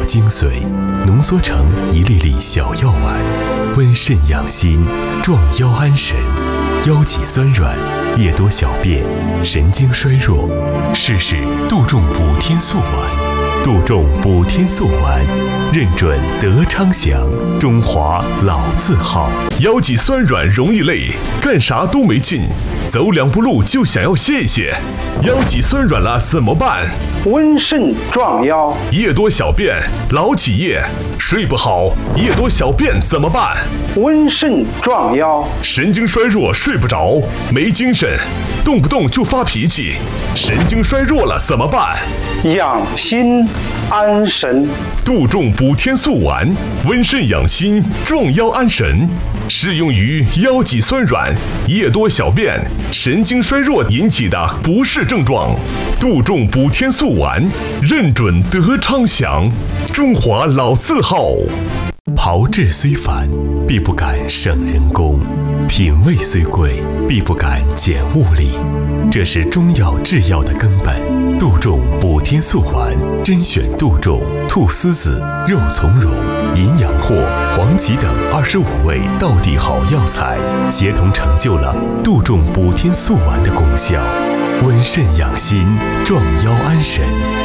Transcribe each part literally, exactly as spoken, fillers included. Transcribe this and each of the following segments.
精髓，浓缩成一粒粒小药丸，温肾养心，壮腰安神。腰脊酸软、夜多小便、神经衰弱，试试杜仲补天素丸。杜仲补天素丸，认准德昌祥，中华老字号。 腰脊酸软容易累，干啥都没劲，走两步路就想要歇一歇。腰脊酸软了怎么办？ 温肾壮腰。 夜多小便，老起夜，睡不好，夜多小便怎么办？ 温肾壮腰。 神经衰弱，睡不着，没精神，动不动就发脾气，神经衰弱了怎么办？ 养心安神。 杜仲补天素丸，温肾养心，壮腰安神，适用于腰脊酸软、夜多小便、神经衰弱引起的不适症状。杜仲补天素丸，认准德昌祥，中华老字号。 炮制虽繁，必不敢省人工；品味虽贵，必不敢减物力。这是中药制药的根本。杜仲补天素丸，甄选杜仲、菟丝子、肉苁蓉、银阳藿、黄芪等二十五味道地好药材，协同成就了杜仲补天素丸的功效，温肾养心，壮腰安神。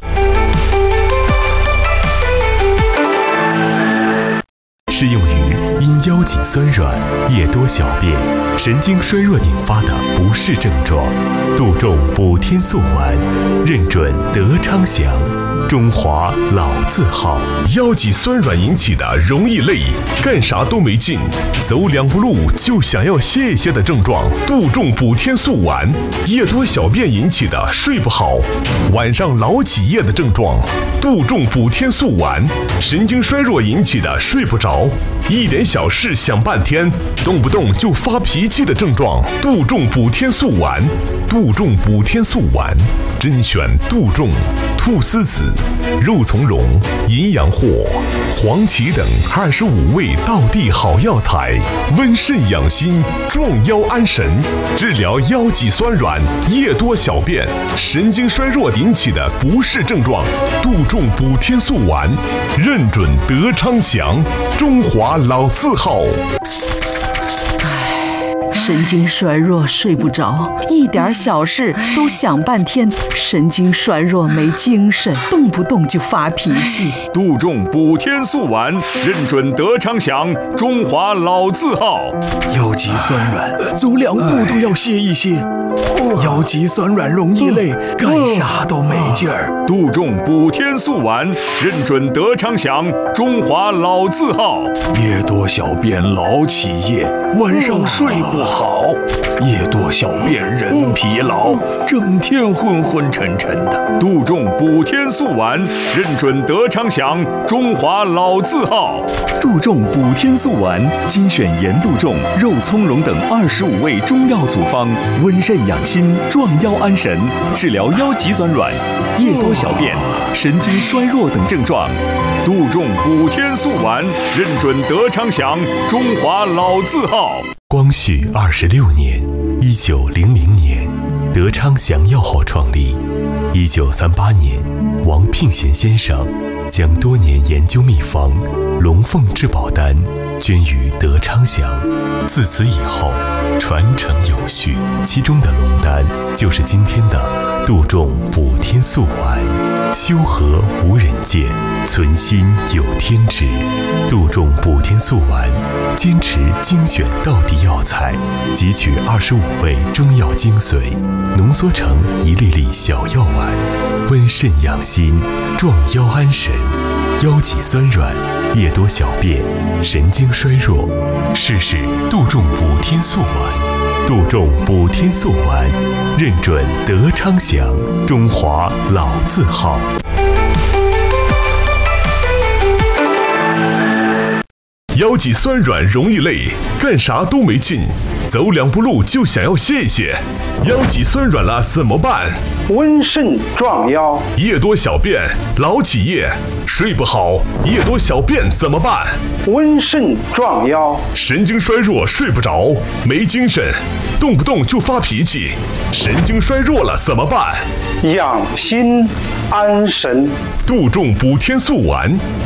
适用于因腰脊酸软、夜多小便、神经衰弱引发的不适症状。杜仲补天素丸，认准德昌祥，中华老字号。 腰脊酸软引起的容易累，干啥都没劲，走两步路就想要歇一歇的症状。杜仲补天素丸。夜多小便引起的睡不好，晚上老起夜的症状。杜仲补天素丸。神经衰弱引起的睡不着，一点小事想半天，动不动就发脾气的症状。杜仲补天素丸。杜仲补天素丸，甄选杜仲、菟丝子、肉苁蓉、银阳藿、黄芪等二十五味道地好药材，温肾养心，壮腰安神，治疗腰脊酸软、夜多小便、神经衰弱引起的不适症状。杜仲补天素丸，认准德昌祥，中华老字号。 神经衰弱睡不着，一点小事都想半天，神经衰弱没精神，动不动就发脾气。 杜仲补天素丸，认准德昌祥，中华老字号。 腰脊酸软，走两步都要歇一歇。腰脊酸软容易累，干啥都没劲儿。 杜仲补天素丸，认准德昌祥，中华老字号。 夜多小便老起夜，晚上睡不好，夜多小便人疲劳，整天昏昏沉沉的。 杜仲补天素丸，认准德昌祥，中华老字号。 杜仲补天素丸，精选盐杜仲、肉苁蓉等二十五味中药组方，温肾养心，壮腰安神，治疗腰脊酸软、夜多小便、神经衰弱等症状。 杜仲补天素丸，认准德昌祥，中华老字号。 光绪二十六年，一九零零年，德昌祥药号创立。一九三八年，王聘贤先生将多年研究秘方龙凤至宝丹捐于德昌祥，自此以后传承有序，其中的龙丹就是今天的杜仲补天素丸。修和无人见，存心有天知。杜仲补天素丸，坚持精选道地药材，汲取二十五味中药精髓，浓缩成一粒粒小药丸，温肾养心，壮腰安神。腰脊酸软、夜多小便、神经衰弱，试试杜仲补天素丸。杜仲补天素丸，认准德昌祥，中华老字号。 腰脊酸软容易累，干啥都没劲，走两步路就想要歇一歇。腰脊酸软了怎么办？ 温肾壮腰。 夜多小便，老起夜，睡不好，夜多小便怎么办？ 温肾壮腰。 神经衰弱，睡不着，没精神，动不动就发脾气，神经衰弱了怎么办？ 养心安神。 杜仲补天素丸，